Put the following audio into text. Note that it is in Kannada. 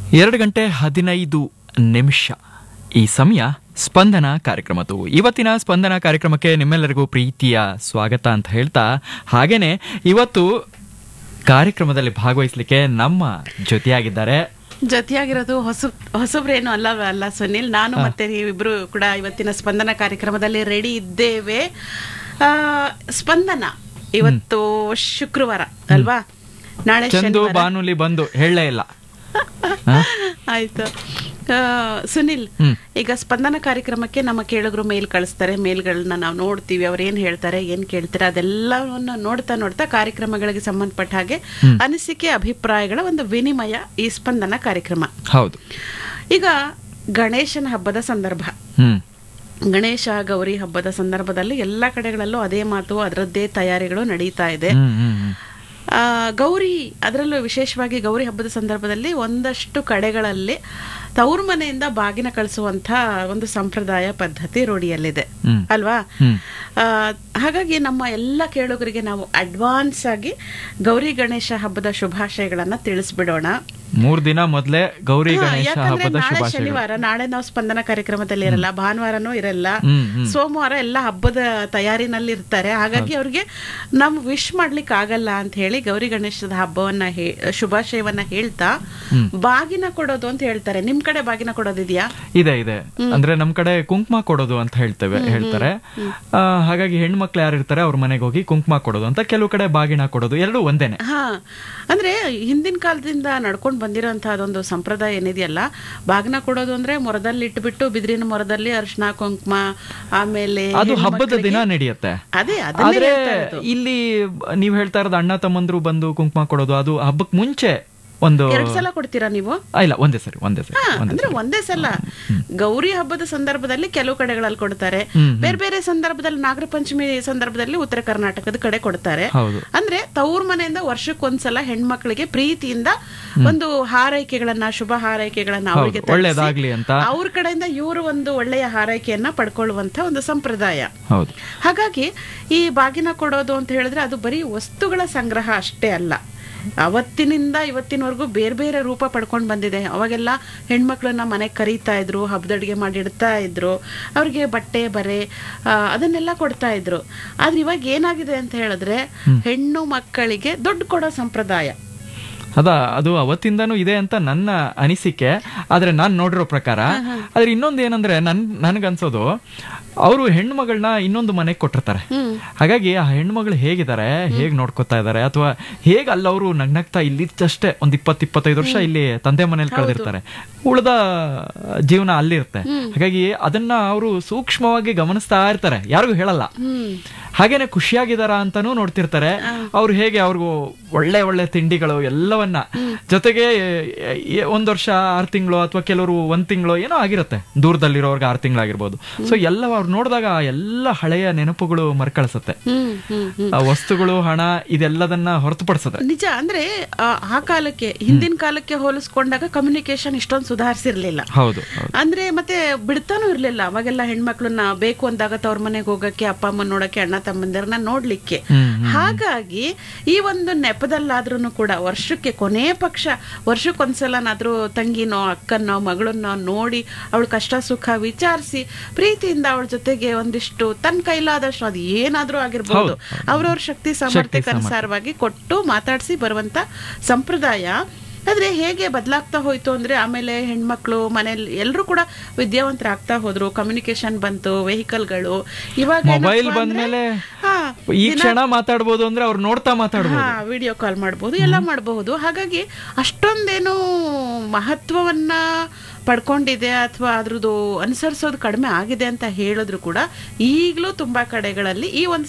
2:15 ಈ ಸಮಯ ಸ್ಪಂದನ ಕಾರ್ಯಕ್ರಮದ್ದು. ಇವತ್ತಿನ ಸ್ಪಂದನ ಕಾರ್ಯಕ್ರಮಕ್ಕೆ ನಿಮ್ಮೆಲ್ಲರಿಗೂ ಪ್ರೀತಿಯ ಸ್ವಾಗತ ಅಂತ ಹೇಳ್ತಾ, ಹಾಗೇನೆ ಇವತ್ತು ಕಾರ್ಯಕ್ರಮದಲ್ಲಿ ಭಾಗವಹಿಸಲಿಕ್ಕೆ ನಮ್ಮ ಜೊತೆಯಾಗಿರೋದು ಹೊಸಬ್ರೇನು ಅಲ್ಲ ಸುನಿಲ್, ನಾನು ಮತ್ತೆ ನೀವಿಬ್ರು ಕೂಡ ಇವತ್ತಿನ ಸ್ಪಂದನ ಕಾರ್ಯಕ್ರಮದಲ್ಲಿ ರೆಡಿ ಇದ್ದೇವೆ. ಸ್ಪಂದನ ಇವತ್ತು ಶುಕ್ರವಾರ ಅಲ್ವಾ, ನಾಳೆ ಚಂದು ಬಾನುಲಿ ಬಂದು ಹೇಳಲೇ ಇಲ್ಲ. ಆಯ್ತು ಸುನಿಲ್, ಈಗ ಸ್ಪಂದನ ಕಾರ್ಯಕ್ರಮಕ್ಕೆ ನಮ್ಮ ಕೇಳುಗರು ಮೇಲ್ ಕಳಿಸ್ತಾರೆ, ಮೇಲ್ಗಳನ್ನ ನಾವು ನೋಡ್ತೀವಿ, ಅವ್ರು ಏನ್ ಹೇಳ್ತಾರೆ ಏನ್ ಕೇಳ್ತಾರೆ ಅದೆಲ್ಲವನ್ನ ನೋಡ್ತಾ ಕಾರ್ಯಕ್ರಮಗಳಿಗೆ ಸಂಬಂಧಪಟ್ಟ ಹಾಗೆ ಅನಿಸಿಕೆ ಅಭಿಪ್ರಾಯಗಳ ಒಂದು ವಿನಿಮಯ ಈ ಸ್ಪಂದನ ಕಾರ್ಯಕ್ರಮ. ಹೌದು. ಈಗ ಗಣೇಶನ ಹಬ್ಬದ ಸಂದರ್ಭ, ಗಣೇಶ ಗೌರಿ ಹಬ್ಬದ ಸಂದರ್ಭದಲ್ಲಿ ಎಲ್ಲಾ ಕಡೆಗಳಲ್ಲೂ ಅದೇ ಮಾತು, ಅದರದ್ದೇ ತಯಾರಿಗಳು ನಡೀತಾ ಇದೆ. ಗೌರಿ, ಅದರಲ್ಲೂ ವಿಶೇಷವಾಗಿ ಗೌರಿ ಹಬ್ಬದ ಸಂದರ್ಭದಲ್ಲಿ ಒಂದಷ್ಟು ಕಡೆಗಳಲ್ಲಿ ತವ್ರ ಮನೆಯಿಂದ ಬಾಗಿನ ಕಳಿಸುವಂತ ಒಂದು ಸಂಪ್ರದಾಯ ಪದ್ಧತಿ ರೂಢಿಯಲ್ಲಿದೆ ಅಲ್ವಾ. ಹಾಗಾಗಿ ನಮ್ಮ ಎಲ್ಲ ಕೇಳುಗರಿಗೆ ನಾವು ಅಡ್ವಾನ್ಸ್ ಆಗಿ ಗೌರಿ ಗಣೇಶ ಹಬ್ಬದ ಶುಭಾಶಯಗಳನ್ನ ತಿಳಿಸ್ಬಿಡೋಣ. 3 ದಿನ ಮೊದಲೇ ಗೌರಿ ಗಣೇಶ ಹಬ್ಬದ ಶುಭಾಶಯಗಳು. ಶನಿವಾರ ನಾಳೆ ನಾವು ಸ್ಪಂದನ ಕಾರ್ಯಕ್ರಮದಲ್ಲಿ ಇರಲ್ಲ, ಭಾನುವಾರನೂ ಇರಲ್ಲ, ಸೋಮವಾರ ಎಲ್ಲ ಹಬ್ಬದ ತಯಾರಿನಲ್ಲಿ ಇರ್ತಾರೆ. ಹಾಗಾಗಿ ಅವ್ರಿಗೆ ನಾವು ವಿಶ್ ಮಾಡ್ಲಿಕ್ಕೆ ಆಗಲ್ಲ ಅಂತ ಹೇಳಿ ಗೌರಿ ಗಣೇಶದ ಹಬ್ಬವನ್ನ ಶುಭಾಶಯವನ್ನ ಹೇಳ್ತಾ ಬಾಗಿನ ಕೊಡೋದು ಅಂತ ಹೇಳ್ತಾರೆ. ನಿಮ್ ಕಡೆ ಬಾಗಿನ ಕೊಡೋದಿದ್ಯಾ? ಇದೆ. ಅಂದ್ರೆ ನಮ್ ಕಡೆ ಕುಂಕುಮ ಕೊಡೋದು ಅಂತ ಹೇಳ್ತಾರೆ. ಹಾಗಾಗಿ ಹೆಣ್ಮಕ್ಳು ಯಾರು ಇರ್ತಾರೆ ಅವ್ರ ಮನೆಗೆ ಹೋಗಿ ಕುಂಕುಮ ಕೊಡೋದು ಅಂತ, ಕೆಲವು ಕಡೆ ಬಾಗಿನ ಕೊಡೋದು, ಎರಡು ಒಂದೇನೆ. ಅಂದ್ರೆ ಹಿಂದಿನ ಕಾಲದಿಂದ ನಡ್ಕೊಂಡು ಬಂದಿರೋಂತಹ ಅದೊಂದು ಸಂಪ್ರದಾಯ ಏನಿದೆಯಲ್ಲ, ಬಾಗಿನ ಕೊಡೋದು ಅಂದ್ರೆ ಮೊರದಲ್ಲಿ ಇಟ್ಬಿಟ್ಟು ಬಿದಿರಿನ ಮೊರದಲ್ಲಿ ಅರಿಶಿನ ಕುಂಕುಮ, ಆಮೇಲೆ ಅದು ಹಬ್ಬದ ದಿನ ನಡೆಯುತ್ತೆ. ಆದ್ರೆ ಇಲ್ಲಿ ನೀವ್ ಹೇಳ್ತಾ ಇರೋದು ಅಣ್ಣ ತಮ್ಮಂದ್ರು ಬಂದು ಕುಂಕುಮ ಕೊಡೋದು, ಅದು ಹಬ್ಬಕ್ ಮುಂಚೆ ಒಂದು 2 ಸಲ ಕೊಡ್ತೀರಾ ನೀವು? ಇಲ್ಲ, ಒಂದೇ ಸರಿ. ಅಂದ್ರೆ ಒಂದೇ ಸಲ ಗೌರಿ ಹಬ್ಬದ ಸಂದರ್ಭದಲ್ಲಿ ಕೆಲವು ಕಡೆಗಳಲ್ಲಿ ಕೊಡ್ತಾರೆ, ಬೇರೆ ಬೇರೆ ಸಂದರ್ಭದಲ್ಲಿ ನಾಗರ ಪಂಚಮಿ ಸಂದರ್ಭದಲ್ಲಿ ಉತ್ತರ ಕರ್ನಾಟಕದ ಕಡೆ ಕೊಡ್ತಾರೆ. ಅಂದ್ರೆ ತವ್ರ ಮನೆಯಿಂದ ವರ್ಷಕ್ಕೊಂದ್ಸಲ ಹೆಣ್ಮಕ್ಳಿಗೆ ಪ್ರೀತಿಯಿಂದ ಒಂದು ಹಾರೈಕೆಗಳನ್ನ, ಶುಭ ಹಾರೈಕೆಗಳನ್ನ ಅವರಿಗೆ ಒಳ್ಳೇದಾಗ್ಲಿ ಅಂತ ಅವ್ರ ಕಡೆಯಿಂದ ಇವರು ಒಂದು ಒಳ್ಳೆಯ ಹಾರೈಕೆಯನ್ನ ಪಡ್ಕೊಳ್ಳುವಂತ ಒಂದು ಸಂಪ್ರದಾಯ. ಹಾಗಾಗಿ ಈ ಬಾಗಿನ ಕೊಡೋದು ಅಂತ ಹೇಳಿದ್ರೆ ಅದು ಬರೀ ವಸ್ತುಗಳ ಸಂಗ್ರಹ ಅಷ್ಟೇ ಅಲ್ಲ, ಅವತ್ತಿನಿಂದ ಇವತ್ತಿನವರೆಗೂ ಬೇರೆ ಬೇರೆ ರೂಪ ಪಡ್ಕೊಂಡು ಬಂದಿದೆ. ಅವಾಗೆಲ್ಲ ಹೆಣ್ಮಕ್ಳನ್ನ ಮನೆಗೆ ಕರೀತಾ ಇದ್ರು, ಹಬ್ಬದಡ್ಗೆ ಮಾಡಿ ಇಡ್ತಾ ಇದ್ರು, ಅವ್ರಿಗೆ ಬಟ್ಟೆ ಬರೆ ಅದನ್ನೆಲ್ಲ ಕೊಡ್ತಾ ಇದ್ರು. ಆದ್ರೆ ಇವಾಗ ಏನಾಗಿದೆ ಅಂತ ಹೇಳಿದ್ರೆ ಹೆಣ್ಣು ಮಕ್ಕಳಿಗೆ ದುಡ್ಡು ಕೊಡೋ ಸಂಪ್ರದಾಯ ಅದು ಅವತ್ತಿಂದಾನು ಇದೆ ಅಂತ ನನ್ನ ಅನಿಸಿಕೆ. ಆದ್ರೆ ನಾನ್ ನೋಡಿರೋ ಪ್ರಕಾರ ಆದ್ರೆ ಇನ್ನೊಂದು ಏನಂದ್ರೆ ನನ್ಗನ್ಸೋದು, ಅವರು ಹೆಣ್ಮಗಳನ್ನ ಇನ್ನೊಂದು ಮನೆಗೆ ಕೊಟ್ಟಿರ್ತಾರೆ. ಹಾಗಾಗಿ ಆ ಹೆಣ್ಮಗಳು ಹೇಗಿದ್ದಾರೆ, ಹೇಗ್ ನೋಡ್ಕೊತಾ ಇದಾರೆ, ಅಥವಾ ಹೇಗ್ ಅಲ್ಲ ಅವರು ನಗ್ನಗ್ತಾ ಇಲ್ಲಿದ್ದಷ್ಟೇ ಒಂದ್ 20-25 ವರ್ಷ ಇಲ್ಲಿ ತಂದೆ ಮನೇಲಿ ಕಳೆದಿರ್ತಾರೆ, ಉಳಿದ ಜೀವನ ಅಲ್ಲಿರುತ್ತೆ. ಹಾಗಾಗಿ ಅದನ್ನ ಅವರು ಸೂಕ್ಷ್ಮವಾಗಿ ಗಮನಿಸ್ತಾ ಇರ್ತಾರೆ, ಯಾರಿಗೂ ಹೇಳಲ್ಲ. ಹಾಗೇನೆ ಖುಷಿಯಾಗಿದಾರ ಅಂತಾನೂ ನೋಡ್ತಿರ್ತಾರೆ. ಅವ್ರು ಹೇಗೆ ಅವ್ರಿಗೂ ಒಳ್ಳೆ ತಿಂಡಿಗಳು ಎಲ್ಲವನ್ನ, ಜೊತೆಗೆ 1 ವರ್ಷ 6 ತಿಂಗಳು ಅಥವಾ ಕೆಲವರು 1 ತಿಂಗಳು ಏನೋ ಆಗಿರುತ್ತೆ, ದೂರದಲ್ಲಿರೋರ್ಗೆ 6 ತಿಂಗಳಾಗಿರ್ಬೋದು. ಸೊ ಎಲ್ಲ ಅವ್ರು ನೋಡಿದಾಗ ಎಲ್ಲ ಹಳೆಯ ನೆನಪುಗಳು ಮರ್ಕಳಿಸುತ್ತೆ, ವಸ್ತುಗಳು, ಹಣ, ಇದೆಲ್ಲದನ್ನ ಹೊರತುಪಡಿಸುತ್ತೆ. ನಿಜ. ಅಂದ್ರೆ ಆ ಕಾಲಕ್ಕೆ, ಹಿಂದಿನ ಕಾಲಕ್ಕೆ ಹೋಲಿಸ್ಕೊಂಡಾಗ ಕಮ್ಯುನಿಕೇಶನ್ ಇಷ್ಟೊಂದು ಸುಧಾರಿಸಿರ್ಲಿಲ್ಲ. ಹೌದು. ಅಂದ್ರೆ ಮತ್ತೆ ಬಿಡ್ತಾನೂ ಇರ್ಲಿಲ್ಲ. ಅವಾಗೆಲ್ಲ ಹೆಣ್ಮಕ್ಳನ್ನ ಬೇಕು ಅಂದಾಗ ತವ್ರ ಮನೆಗೆ ಹೋಗಕ್ಕೆ, ಅಪ್ಪ ಅಮ್ಮ ನೋಡಕ್ಕೆ, ಅಣ್ಣ ತಮ್ಮಂದಿರನ್ನ ನೋಡ್ಲಿಕ್ಕೆ. ಹಾಗಾಗಿ ಈ ಒಂದು ನೆಪದಲ್ಲಾದ್ರೂ ಕೂಡ ವರ್ಷಕ್ಕೆ ಕೊನೆ ಪಕ್ಷ ವರ್ಷಕ್ಕೊಂದ್ಸಲನಾದ್ರೂ ತಂಗಿನೋ ಅಕ್ಕನೋ ಮಗಳನ್ನೋ ನೋಡಿ ಅವಳ ಕಷ್ಟ ಸುಖ ವಿಚಾರಿಸಿ ಪ್ರೀತಿಯಿಂದ ಅವಳ ಜೊತೆಗೆ ಒಂದಿಷ್ಟು ತನ್ನ ಕೈಲಾದಷ್ಟು, ಅದು ಏನಾದ್ರೂ ಆಗಿರ್ಬೋದು, ಅವ್ರವ್ರ ಶಕ್ತಿ ಸಾಮರ್ಥ್ಯಕ್ಕನುಸಾರವಾಗಿ ಕೊಟ್ಟು ಮಾತಾಡಿಸಿ ಬರುವಂತ ಸಂಪ್ರದಾಯ. ಆದ್ರೆ ಹೇಗೆ ಬದಲಾಗ್ತಾ ಹೋಯ್ತು ಅಂದ್ರೆ ಆಮೇಲೆ ಹೆಣ್ಮಕ್ಳು ಮನೇಲಿ ಎಲ್ಲರೂ ಕೂಡ ವಿದ್ಯಾವಂತರಾಗ್ತಾ ಹೋದ್ರು, ಕಮ್ಯುನಿಕೇಶನ್ ಬಂತು, ವೆಹಿಕಲ್ಗಳು, ಇವಾಗ ಮೊಬೈಲ್ ಬಂದ್ಮೇಲೆ ಈ ಕ್ಷಣ ಮಾತಾಡ್ಬೋದು ಅಂದ್ರೆ ಅವ್ರು ನೋಡ್ತಾ ಮಾತಾಡ್ಬೋದು, ವಿಡಿಯೋ ಕಾಲ್ ಮಾಡಬಹುದು, ಎಲ್ಲ ಮಾಡಬಹುದು. ಹಾಗಾಗಿ ಅಷ್ಟೊಂದೇನು ಮಹತ್ವವನ್ನ ಪಡ್ಕೊಂಡಿದೆ ಅಥವಾ ಅದ್ರದ್ದು ಅನುಸರಿಸೋದು ಕಡಿಮೆ ಆಗಿದೆ ಅಂತ ಹೇಳಿದ್ರು ಕೂಡ ಈಗಲೂ ತುಂಬಾ ಕಡೆಗಳಲ್ಲಿ ಈ ಒಂದು